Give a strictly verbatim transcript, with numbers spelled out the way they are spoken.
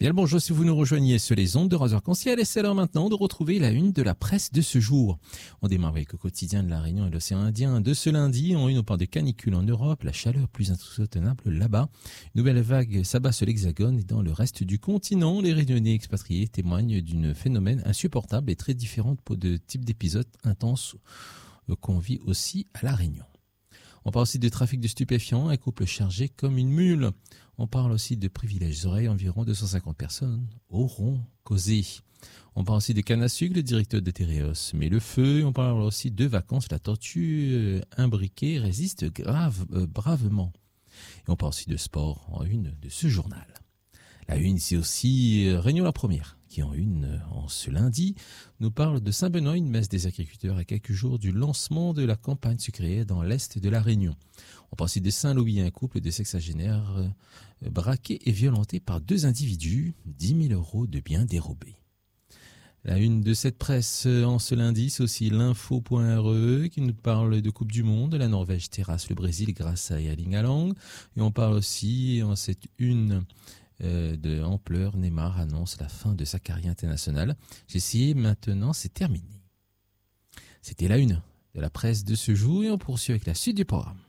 Bien le bonjour si vous nous rejoignez sur les ondes de Radio Arc-en-Ciel et c'est l'heure maintenant de retrouver la une de la presse de ce jour. On démarre avec le quotidien de la Réunion et l'océan Indien de ce lundi. En une, on parle de canicule en Europe, la chaleur plus insoutenable là-bas. Une nouvelle vague s'abat sur l'Hexagone et dans le reste du continent. Les Réunionnais expatriés témoignent d'un phénomène insupportable et très différent de type d'épisodes intenses qu'on vit aussi à la Réunion. On parle aussi de trafic de stupéfiants, un couple chargé comme une mule. On parle aussi de privilèges oreilles, environ deux cent cinquante personnes auront causé. On parle aussi de canne à sucre, le directeur de Téréos met le feu. On parle aussi de vacances, la tortue euh, imbriquée résiste grave, euh, bravement. Et on parle aussi de sport en une de ce journal. La une, c'est aussi euh, Réunion la première, qui en une, euh, en ce lundi, nous parle de Saint-Benoît, une messe des agriculteurs à quelques jours du lancement de la campagne sucrière dans l'est de la Réunion. On parle aussi de Saint-Louis, un couple de sexagénaires euh, braqués et violentés par deux individus, dix mille euros de biens dérobés. La une de cette presse en ce lundi, c'est aussi l'info point R E qui nous parle de Coupe du Monde. La Norvège terrasse le Brésil grâce à Erling Haaland. Et on parle aussi en cette une euh, de ampleur, Neymar annonce la fin de sa carrière internationale. J'ai essayé, maintenant c'est terminé. C'était la une de la presse de ce jour et on poursuit avec la suite du programme.